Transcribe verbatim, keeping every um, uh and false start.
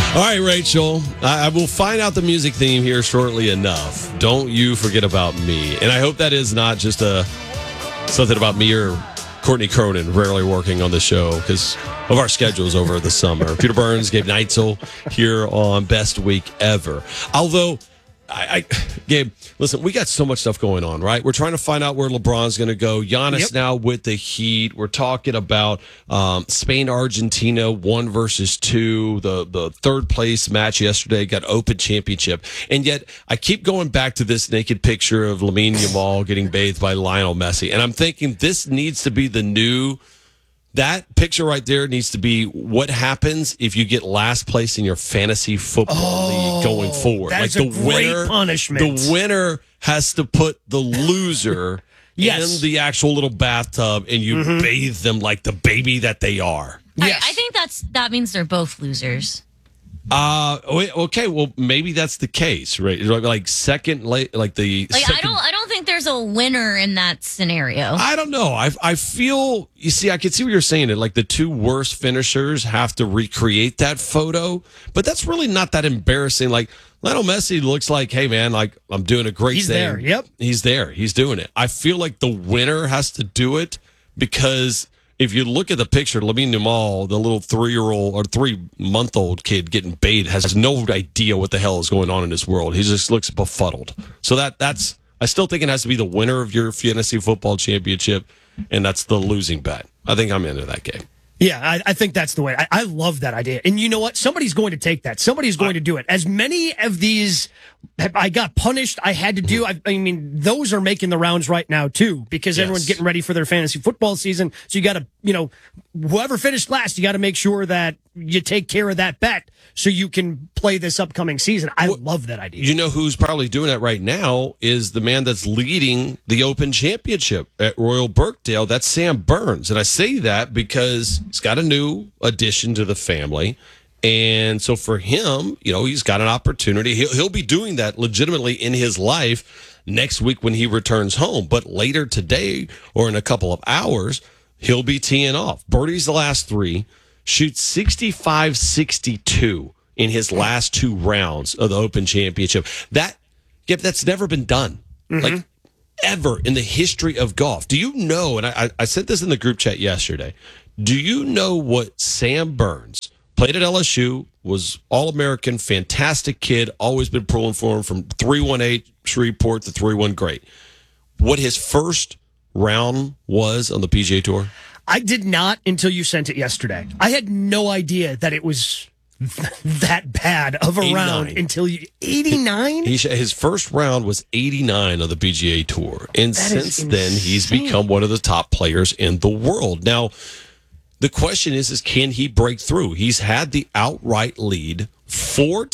All right, Rachel, I, I will find out the music theme here shortly enough. Don't you forget about me. And I hope that is not just a something about me or Courtney Cronin rarely working on the show because of our schedules over the summer. Peter Burns, Gabe Neitzel here on Best Week Ever. Although, I, I Gabe, listen, we got so much stuff going on, right? We're trying to find out where LeBron's going to go. Giannis yep. now with the Heat. We're talking about um, Spain, Argentina, one versus two. The the third place match yesterday got Open Championship. And yet, I keep going back to this naked picture of Lamine Yamal getting bathed by Lionel Messi. And I'm thinking this needs to be the new... That picture right there needs to be what happens if you get last place in your fantasy football oh, league going forward. That's like a the great winner, punishment. The winner has to put the loser yes. in the actual little bathtub, and you mm-hmm. bathe them like the baby that they are. Yes. I, I think that's that means they're both losers. Uh okay, well maybe that's the case, right? Like second, like the like second, I don't, I don't think there's a winner in that scenario. I don't know. I I feel you see, I can see what you're saying. It like the two worst finishers have to recreate that photo, but that's really not that embarrassing. Like Lionel Messi looks like, hey man, like I'm doing a great He's thing. there. Yep, he's there. He's doing it. I feel like the winner has to do it because. If you look at the picture, Lamine Yamal, the little three-year-old or three-month-old kid getting bathed, has no idea what the hell is going on in this world. He just looks befuddled. So that that's I still think it has to be the winner of your fantasy football championship, and that's the losing bet. I think I'm into that game. Yeah, I, I think that's the way. I, I love that idea. And you know what? Somebody's going to take that. Somebody's going I, to do it. As many of these I got punished, I had to do, I, I mean, those are making the rounds right now, too, because yes. everyone's getting ready for their fantasy football season. So you got to, you know, whoever finished last, you got to make sure that you take care of that bet so you can play this upcoming season. I well, love that idea. You know who's probably doing that right now is the man that's leading the Open Championship at Royal Birkdale. That's Sam Burns. And I say that because he's got a new addition to the family. And so for him, you know, he's got an opportunity. He'll, he'll be doing that legitimately in his life next week when he returns home. But later today or in a couple of hours, he'll be teeing off. Birdie's the last three, shoots sixty-five sixty-two in his last two rounds of the Open Championship. That, Gip, that's never been done. Mm-hmm. Like, ever in the history of golf. Do you know, and I, I sent this in the group chat yesterday, do you know what Sam Burns played at L S U, was All-American, fantastic kid, always been pulling for him from three one eight Shreveport to three one great. What his first round was on the P G A Tour? I did not until you sent it yesterday. I had no idea that it was that bad of a eighty-nine round until you... eighty-nine? He, he, his first round was eighty-nine on the P G A Tour. And that since then, he's become one of the top players in the world. Now, the question is, is can he break through? He's had the outright lead four